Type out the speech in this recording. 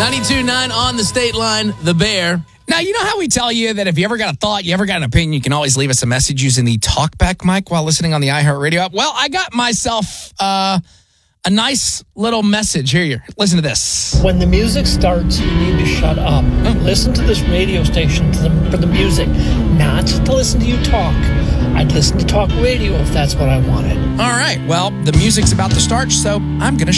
92.9 on the State Line, The Bear. Now, you know how we tell you that if you ever got a thought, you ever got an opinion, you can always leave us a message using the TalkBack mic while listening on the iHeartRadio app? Well, I got myself a nice little message. Here, listen to this. When the music starts, you need to shut up. Listen to this radio station for the music, not to listen to you talk. I'd listen to talk radio if that's what I wanted. All right, well, the music's about to start, so I'm going to